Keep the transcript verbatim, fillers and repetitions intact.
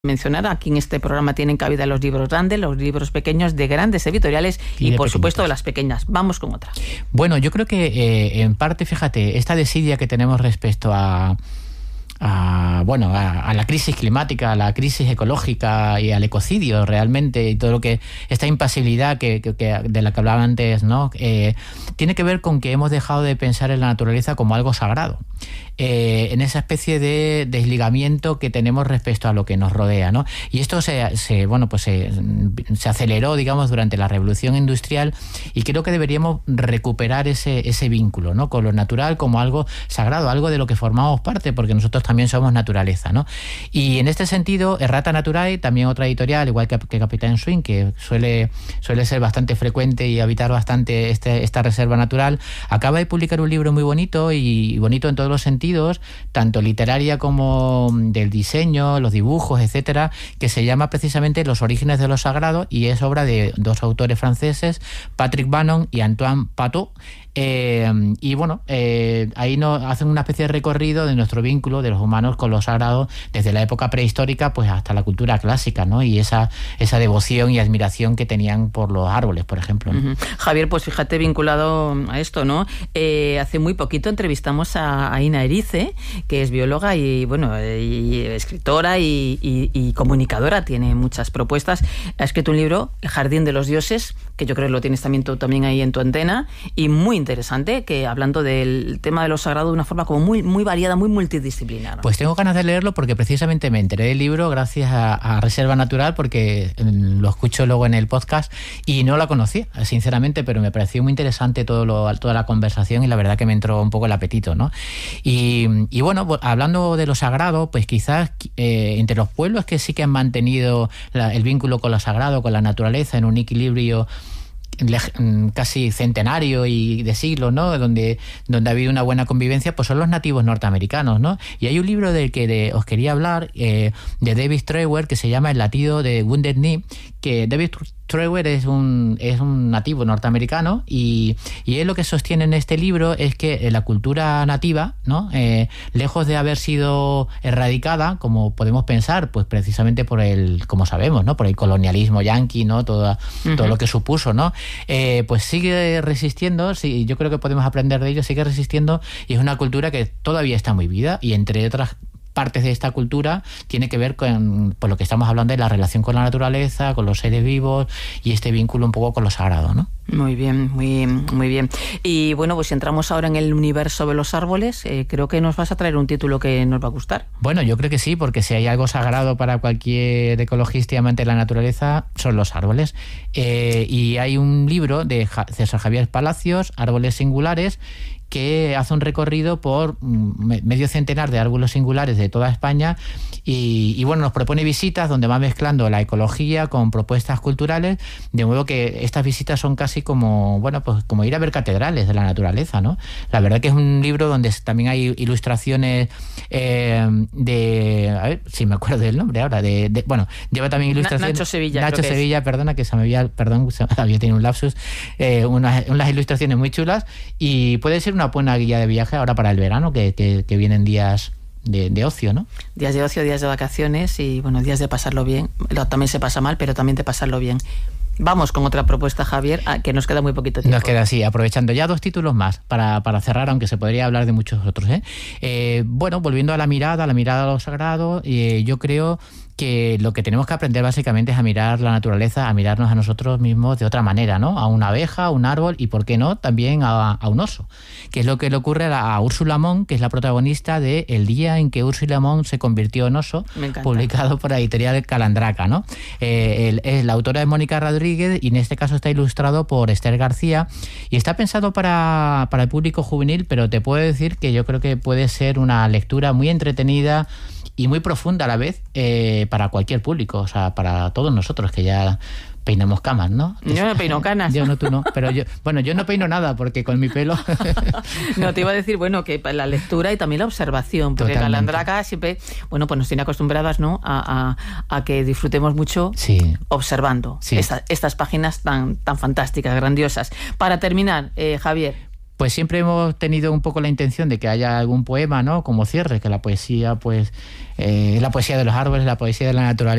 mencionar, aquí en este programa tienen cabida los libros grandes, los libros pequeños de grandes editoriales y, y por pequeñitos. Supuesto las pequeñas. Vamos con otra. Bueno, yo creo que eh, en parte, fíjate, esta desidia que tenemos respecto a A, bueno, a, a la crisis climática, a la crisis ecológica y al ecocidio realmente, y todo lo que esta impasibilidad que, que, que de la que hablaba antes, ¿no? Eh, tiene que ver con que hemos dejado de pensar en la naturaleza como algo sagrado, eh, en esa especie de desligamiento que tenemos respecto a lo que nos rodea, ¿no? Y esto se, se bueno pues se, se aceleró, digamos, durante la revolución industrial, y creo que deberíamos recuperar ese, ese vínculo, ¿no? Con lo natural como algo sagrado, algo de lo que formamos parte, porque nosotros también somos naturaleza, ¿no? Y en este sentido, Errata Naturae, también otra editorial, igual que, que Capitán Swing, que suele, suele ser bastante frecuente y habitar bastante este, esta reserva natural, acaba de publicar un libro muy bonito, y bonito en todos los sentidos, tanto literaria como del diseño, los dibujos, etcétera, que se llama precisamente Los orígenes de lo sagrado, y es obra de dos autores franceses, Patrick Bannon y Antoine Patou. Eh, y bueno, eh, ahí nos hacen una especie de recorrido de nuestro vínculo de los humanos con lo sagrado desde la época prehistórica pues hasta la cultura clásica, ¿no? Y esa, esa devoción y admiración que tenían por los árboles, por ejemplo, ¿no? Uh-huh. Javier, pues fíjate, vinculado a esto, ¿no? Eh, hace muy poquito entrevistamos a, a Ina Erice, que es bióloga y bueno, y escritora y, y, y comunicadora, tiene muchas propuestas. Ha escrito un libro, El jardín de los dioses, que yo creo que lo tienes también tú también ahí en tu antena, y muy interesante, que hablando del tema de lo sagrado de una forma como muy, muy variada, muy multidisciplinar. Pues tengo ganas de leerlo porque precisamente me enteré del libro gracias a, a Reserva Natural, porque lo escucho luego en el podcast y no la conocía, sinceramente, pero me pareció muy interesante todo lo, toda la conversación, y la verdad que me entró un poco el apetito, ¿no? Y, y bueno, hablando de lo sagrado, pues quizás eh, entre los pueblos que sí que han mantenido la, el vínculo con lo sagrado, con la naturaleza, en un equilibrio casi centenario y de siglos, ¿no? Donde, donde ha habido una buena convivencia, pues son los nativos norteamericanos, ¿no? Y hay un libro del que de, os quería hablar, eh, de David Trewer, que se llama El latido de Wounded Knee, que David Trewer es un, es un nativo norteamericano, y, y él lo que sostiene en este libro es que la cultura nativa, ¿no? Eh, lejos de haber sido erradicada, como podemos pensar, pues precisamente por el, como sabemos, ¿no? Por el colonialismo yanqui, ¿no? Todo, uh-huh. todo lo que supuso, ¿no? Eh, pues sigue resistiendo, sí, yo creo que podemos aprender de ello, sigue resistiendo, y es una cultura que todavía está muy viva, y entre otras partes de esta cultura tiene que ver con pues, lo que estamos hablando de la relación con la naturaleza, con los seres vivos, y este vínculo un poco con lo sagrado, ¿no? Muy bien, muy, muy bien. Y bueno, pues si entramos ahora en el universo de los árboles, eh, creo que nos vas a traer un título que nos va a gustar. Bueno, yo creo que sí, porque si hay algo sagrado para cualquier ecologista y amante de la naturaleza, son los árboles. Eh, y hay un libro de César Javier Palacios, Árboles Singulares, que hace un recorrido por medio centenar de árboles singulares de toda España, y, y bueno, nos propone visitas donde va mezclando la ecología con propuestas culturales, de modo que estas visitas son casi como, bueno, pues como ir a ver catedrales de la naturaleza, ¿no? La verdad que es un libro donde también hay ilustraciones eh, de, a ver si me acuerdo del nombre ahora, de, de bueno, lleva también ilustraciones. Nacho Sevilla. Nacho Sevilla, es. perdona, que se me había, perdón, se me había tenido un lapsus, eh, unas, unas ilustraciones muy chulas, y puede ser una una buena guía de viaje ahora para el verano, que, que, que vienen días de, de ocio, ¿no? Días de ocio, días de vacaciones y, bueno, días de pasarlo bien. También se pasa mal, pero también de pasarlo bien. Vamos con otra propuesta, Javier, que nos queda muy poquito tiempo. Nos queda así, aprovechando ya dos títulos más para, para cerrar, aunque se podría hablar de muchos otros, ¿eh? Eh, bueno, volviendo a la mirada, a la mirada a lo sagrado, eh, yo creo que lo que tenemos que aprender básicamente es a mirar la naturaleza, a mirarnos a nosotros mismos de otra manera, ¿no? A una abeja, a un árbol y, ¿por qué no?, también a, a un oso, que es lo que le ocurre a, a Úrsula Montt, que es la protagonista de El día en que Úrsula Montt se convirtió en oso, publicado por la editorial Calandraca, ¿no? Eh, el, el, la autora es Mónica Rodríguez, y en este caso está ilustrado por Esther García, y está pensado para, para el público juvenil, pero te puedo decir que yo creo que puede ser una lectura muy entretenida y muy profunda a la vez, eh, para cualquier público, o sea, para todos nosotros que ya peinamos camas, ¿no? Yo no peino canas. Yo no, tú no, pero yo, bueno, yo no peino nada porque con mi pelo... No, te iba a decir, bueno, que la lectura y también la observación, porque Totalmente. Calandraca siempre, bueno, pues nos tiene acostumbradas, ¿no?, a, a, a que disfrutemos mucho sí. observando sí. esta, estas páginas tan, tan fantásticas, grandiosas. Para terminar, eh, Javier... pues siempre hemos tenido un poco la intención de que haya algún poema, ¿no?, como cierre, que la poesía, pues, eh, la poesía de los árboles, la poesía de la naturaleza,